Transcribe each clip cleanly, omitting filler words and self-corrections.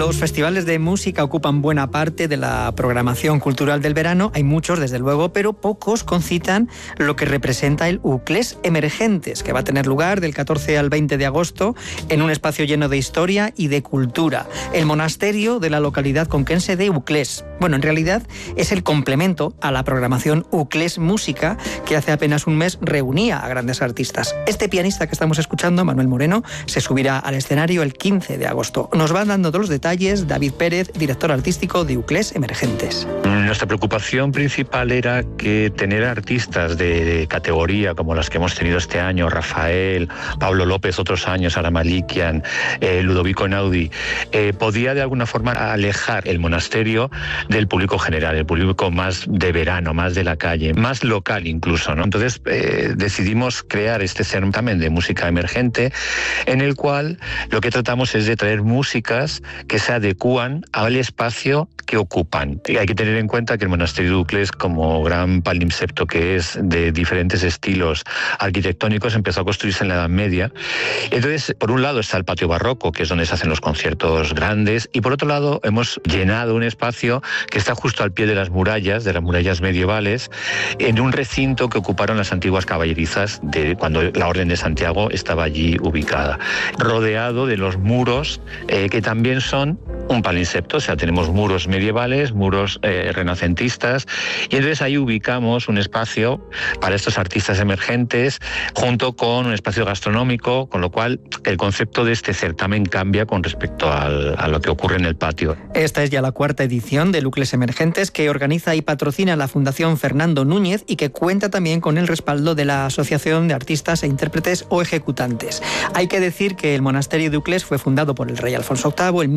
Los festivales de música ocupan buena parte de la programación cultural del verano. Hay muchos, desde luego, pero pocos concitan lo que representa el Uclés Emergentes, que va a tener lugar del 14 al 20 de agosto en un espacio lleno de historia y de cultura. El monasterio de la localidad conquense de Uclés. Bueno, en realidad es el complemento a la programación Uclés Música, que hace apenas un mes reunía a grandes artistas. Este pianista que estamos escuchando, Manuel Moreno, se subirá al escenario el 15 de agosto. Nos va dando todos los detalles David Pérez, director artístico de Uclés Emergentes. Nuestra preocupación principal era que tener artistas de categoría como las que hemos tenido este año, Rafael, Pablo López, otros años, Ara Malikian, Ludovico Einaudi, podía de alguna forma alejar el monasterio del público general, el público más de verano, más de la calle, más local incluso, ¿no? Entonces decidimos crear este certamen de música emergente en el cual lo que tratamos es de traer músicas que se adecúan al espacio que ocupan. Y hay que tener en cuenta que el monasterio de Uclés, como gran palimpsesto que es de diferentes estilos arquitectónicos, empezó a construirse en la Edad Media. Entonces, por un lado está el patio barroco, que es donde se hacen los conciertos grandes, y por otro lado hemos llenado un espacio que está justo al pie de las murallas medievales, en un recinto que ocuparon las antiguas caballerizas de cuando la Orden de Santiago estaba allí ubicada, rodeado de los muros que también son un palimpsesto, o sea, tenemos muros medievales, muros renacentistas, y entonces ahí ubicamos un espacio para estos artistas emergentes, junto con un espacio gastronómico, con lo cual el concepto de este certamen cambia con respecto a lo que ocurre en el patio. Esta es ya la cuarta edición de Uclés Emergentes, que organiza y patrocina la Fundación Fernando Núñez y que cuenta también con el respaldo de la Asociación de Artistas e Intérpretes o Ejecutantes. Hay que decir que el monasterio de Uclés fue fundado por el rey Alfonso VIII en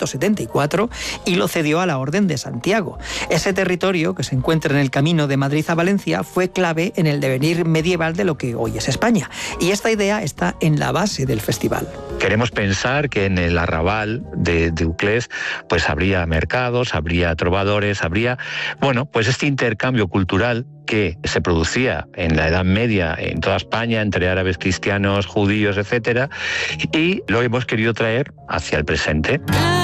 1174 y lo cedió a la Orden de Santiago. Ese territorio, que se encuentra en el camino de Madrid a Valencia, fue clave en el devenir medieval de lo que hoy es España. Y esta idea está en la base del festival. Queremos pensar que en el arrabal de Uclés pues habría mercados, habría trovadores, habría, pues este intercambio cultural que se producía en la Edad Media en toda España entre árabes, cristianos, judíos, etcétera, y lo hemos querido traer hacia el presente.